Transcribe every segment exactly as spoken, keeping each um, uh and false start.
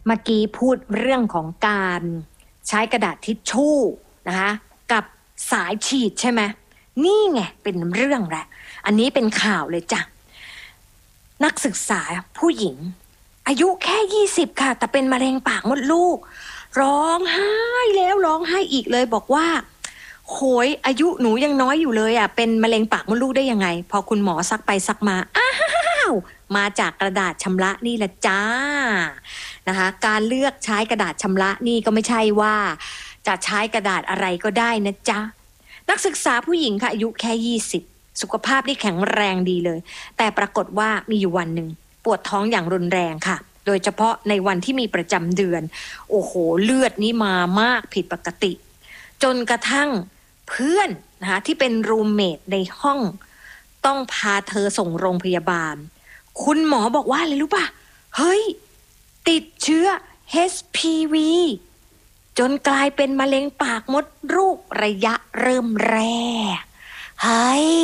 เมื่อกี้พูดเรื่องของการใช้กระดาษทิชชู่นะคะกับสายฉีดใช่ไหมนี่ไงเป็นเรื่องแหละอันนี้เป็นข่าวเลยจ้ะนักศึกษาผู้หญิงอายุแค่ยี่สิบค่ะแต่เป็นมะเร็งปากมดลูกร้องไห้แล้วร้องไห้อีกเลยบอกว่าโหยอายุหนูยังน้อยอยู่เลยอ่ะเป็นมะเร็งปากมดลูกได้ยังไงพอคุณหมอซักไปซักมาอ้าวมาจากกระดาษชำระนี่แหละจ้านะคะการเลือกใช้กระดาษชำระนี่ก็ไม่ใช่ว่าจะใช้กระดาษอะไรก็ได้นะจ๊ะนักศึกษาผู้หญิงค่ะอายุแค่ยี่สิบสุขภาพที่แข็งแรงดีเลยแต่ปรากฏว่ามีอยู่วันหนึ่งปวดท้องอย่างรุนแรงค่ะโดยเฉพาะในวันที่มีประจำเดือนโอ้โหเลือดนี่มามากผิดปกติจนกระทั่งเพื่อนนะคะที่เป็นรูมเมทในห้องต้องพาเธอส่งโรงพยาบาลคุณหมอบอกว่าอะไรรู้ป่ะเฮ้ยติดเชื้อ เอช พี วี จนกลายเป็นมะเร็งปากมดลูกระยะเริ่มแรกเฮ้ย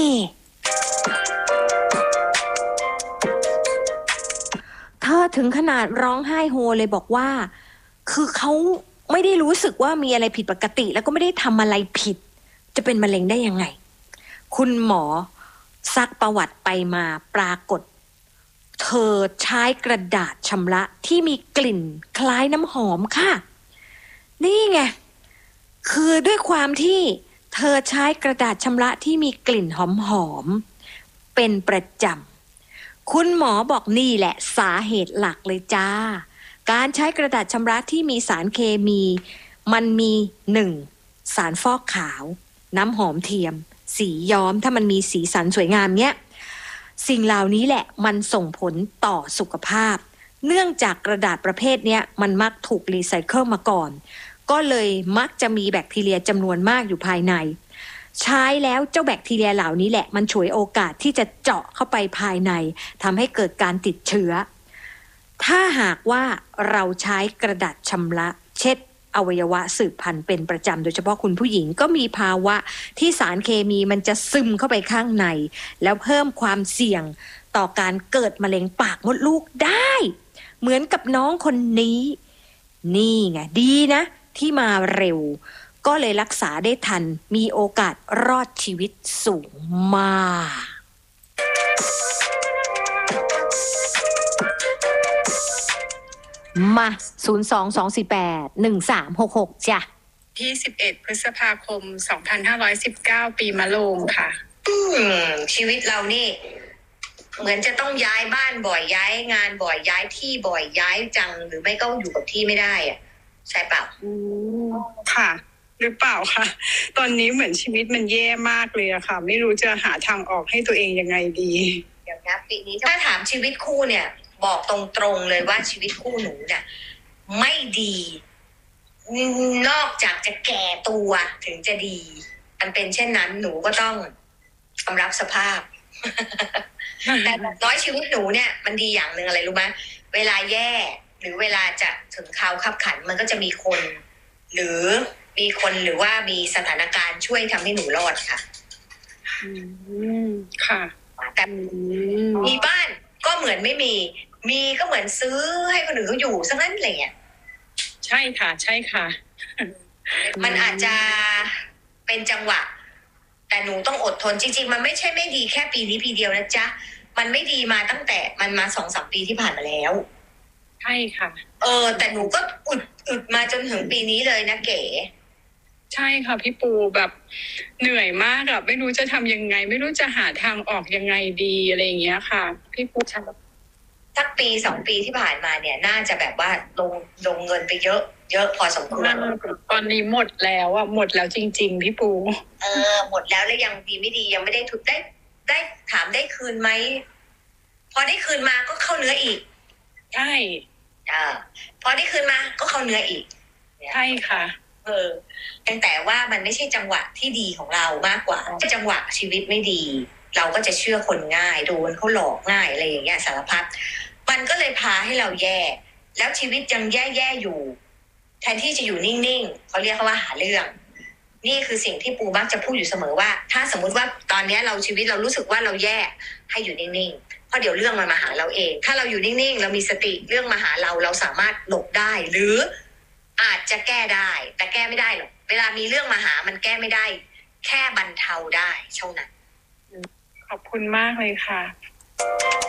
เธอถึงขนาดร้องไห้โฮเลยบอกว่าคือเขาไม่ได้รู้สึกว่ามีอะไรผิดปกติแล้วก็ไม่ได้ทำอะไรผิดจะเป็นมะเร็งได้ยังไงคุณหมอซักประวัติไปมาปรากฏเธอใช้กระดาษชำระที่มีกลิ่นคล้ายน้ำหอมค่ะนี่ไงคือด้วยความที่เธอใช้กระดาษชำระที่มีกลิ่นหอมๆเป็นประจำคุณหมอบอกนี่แหละสาเหตุหลักเลยจ้าการใช้กระดาษชำระที่มีสารเคมีมันมีหนึ่งสารฟอกขาวน้ำหอมเทียมสีย้อมถ้ามันมีสีสันสวยงามเนี้ยสิ่งเหล่านี้แหละมันส่งผลต่อสุขภาพเนื่องจากกระดาษประเภทเนี้ยมันมักถูกรีไซเคิลมาก่อนก็เลยมักจะมีแบคทีเรียจำนวนมากอยู่ภายในใช้แล้วเจ้าแบคทีเรียเหล่านี้แหละมันฉวยโอกาสที่จะเจาะเข้าไปภายในทำให้เกิดการติดเชื้อถ้าหากว่าเราใช้กระดาษชำระเช็ดอวัยวะสืบพันธุ์เป็นประจำโดยเฉพาะคุณผู้หญิงก็มีภาวะที่สารเคมีมันจะซึมเข้าไปข้างในแล้วเพิ่มความเสี่ยงต่อการเกิดมะเร็งปากมดลูกได้เหมือนกับน้องคนนี้นี่ไงดีนะที่มาเร็วก็เลยรักษาได้ทันมีโอกาสรอดชีวิตสูงมากมา ศูนย์ สอง สอง สี่ แปด หนึ่ง สาม หก หก จ้ะยี่สิบเอ็ดพฤษภาคมสองพันห้าร้อยสิบเก้าปีมะโรงค่ะอืมชีวิตเรานี่เหมือนจะต้องย้ายบ้านบ่อยย้ายงานบ่อยย้ายที่บ่อยย้ายจังหรือไม่ก็อยู่กับที่ไม่ได้อ่ะใช่เปล่าอืมค่ะหรือเปล่าคะตอนนี้เหมือนชีวิตมันแย่มากเลยอะค่ะไม่รู้จะหาทางออกให้ตัวเองยังไงดีอย่างนี้ปีนี้ถ้าถามชีวิตคู่เนี่ยบอกตรงๆเลยว่าชีวิตคู่หนูเนี่ยไม่ดีนอกจากจะแก่ตัวถึงจะดีมันเป็นเช่นนั้นหนูก็ต้องยอมรับสภาพ แต่น้อยชีวิตหนูเนี่ยมันดีอย่างหนึ่งอะไรรู้ไหมเวลาแย่หรือเวลาจะถึงคราวขับขันมันก็จะมีคนหรือมีคนหรือว่ามีสถานการณ์ช่วยทำให้หนูรอดค่ะอืมค่ะแต่มีบ้านก็เหมือนไม่มีมีก็เหมือนซื้อให้คนอื่นเขาอยู่ซะงั้นอะไรเงี้ยใช่ค่ะใช่ค่ะมันอาจจะเป็นจังหวะแต่หนูต้องอดทนจริงๆมันไม่ใช่ไม่ดีแค่ปีนี้ปีเดียวนะจ๊ะมันไม่ดีมาตั้งแต่มันมาสองสามปีที่ผ่านมาแล้วใช่ค่ะเออแต่หนูก็อึดอึดมาจนถึงปีนี้เลยนะเก๋ใช่ค่ะพี่ปูแบบเหนื่อยมากอะไม่รู้จะทำยังไงไม่รู้จะหาทางออกยังไงดีอะไรอย่างเงี้ยค่ะพี่ปูชันสักปีสองปีที่ผ่านมาเนี่ยน่าจะแบบว่าลงลงเงินไปเยอะเยอะพอสมควรตอนนี้หมดแล้วอะหมดแล้วจริงๆพี่ปูเออหมดแล้วแล้วยังดีไม่ดียังไม่ได้ทุกได้ได้ถามได้คืนไหมพอได้คืนมาก็เข้าเนื้ออีกใช่อ่าพอได้คืนมาก็เข้าเนื้ออีกใช่ค่ะเออแต่ว่ามันไม่ใช่จังหวะที่ดีของเรามากกว่าจังหวะชีวิตไม่ดีเราก็จะเชื่อคนง่ายโดนเขาหลอกง่ายอะไรอย่างเงี้ยสารพัดมันก็เลยพาให้เราแย่แล้วชีวิตยังแย่ๆอยู่แทนที่จะอยู่นิ่งๆเขาเรียกว่าหาเรื่องนี่คือสิ่งที่ปูมักจะพูดอยู่เสมอว่าถ้าสมมุติว่าตอนนี้เราชีวิตเรารู้สึกว่าเราแย่ให้อยู่นิ่งๆเพราะเดี๋ยวเรื่องมันมาหาเราเอง ถ้าเราอยู่นิ่งๆเรามีสติเรื่องมาหาเราเราสามารถหลบได้หรืออาจจะแก้ได้แต่แก้ไม่ได้หรอกเวลามีเรื่องมาหามันแก้ไม่ได้แค่บรรเทาได้เท่านั้นขอบคุณมากเลยค่ะ